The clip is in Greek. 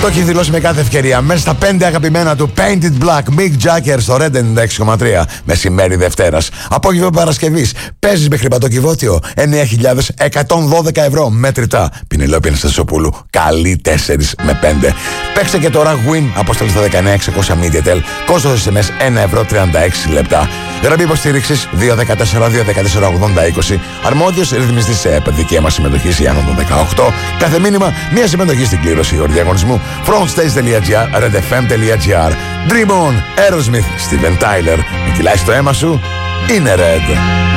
Το έχει δηλώσει με κάθε ευκαιρία. Μέσα στα 5 αγαπημένα του Painted Black, Mick Jagger στο Red 96,3. Μεσημέρι Δευτέρας. Απόγευμα Παρασκευής. Παίζεις με χρηματοκιβώτιο. 9.112 ευρώ μέτρητα. Πινελόπη Αναστασοπούλου. Καλή 4 με 5. Παίξε και τώρα Win. Απόσταλε στα 19600 MediaTel. Κόστος SMS 1,36 ευρώ. Γραμμή υποστήριξης 214-214-80-20. Αρμόδιος ρυθμιστής σε ΕΠ. Δικαίωμα συμμετοχής ή άνω των 18. Κάθε μήνυμα μία συμμετοχή στην κλήρωση όρου διαγωνισμού. Frontstage.gr, redfm.gr. Dream On, Aerosmith, Steven Tyler. Με κυλάει στο αίμα σου, είναι Red.